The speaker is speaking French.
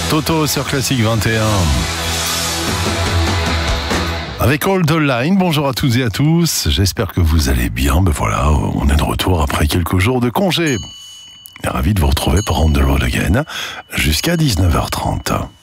Toto sur Classique 21. Avec Hold the Line, bonjour à toutes et à tous, j'espère que vous allez bien. Ben voilà, on est de retour après quelques jours de congé. Ravi de vous retrouver pour On the Road Again jusqu'à 19h30.